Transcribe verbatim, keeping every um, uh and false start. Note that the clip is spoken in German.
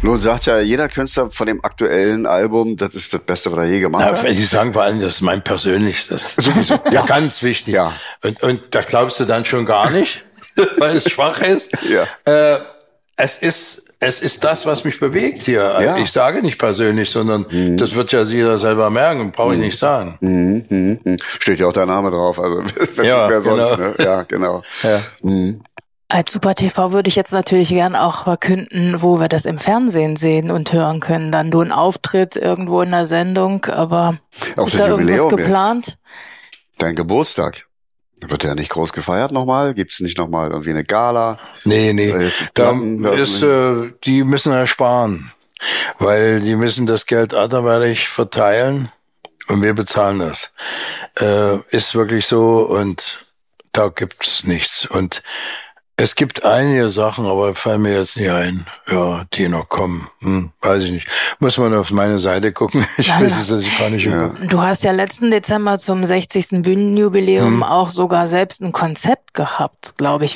Nun sagt ja jeder Künstler von dem aktuellen Album, das ist das Beste, was er je gemacht ja, hat. Ich sagen vor allem, das ist mein persönlichstes. Sowieso. Ja. Ganz wichtig. Ja. Und, und da glaubst du dann schon gar nicht, weil es schwach ist. Ja. Äh, es ist Es ist das, was mich bewegt hier. Ja. Ich sage nicht persönlich, sondern mhm. das wird ja jeder selber merken, brauche ich mhm. nicht sagen. Mhm. Mhm. Steht ja auch der Name drauf, also ja, wer genau. sonst, ne? Ja, genau. Ja. Mhm. Als Super T V würde ich jetzt natürlich gern auch verkünden, wo wir das im Fernsehen sehen und hören können. Dann du ein Auftritt irgendwo in der Sendung, aber auch ist da irgendwas Jubiläum geplant? Jetzt. Dein Geburtstag. Wird ja nicht groß gefeiert nochmal? Gibt's nicht nochmal irgendwie eine Gala? Nee, nee. Äh, da Platten, ist, äh, die müssen ersparen, weil die müssen das Geld anderweitig verteilen und wir bezahlen das. Äh, ist wirklich so und da gibt's nichts. Und es gibt einige Sachen, aber fallen mir jetzt nicht ein, ja, die noch kommen. Hm, weiß ich nicht. Muss man auf meine Seite gucken. Ich Ja, weiß es also gar nicht. Ja. Du hast ja letzten Dezember zum sechzigsten Bühnenjubiläum hm. auch sogar selbst ein Konzept gehabt, glaube ich,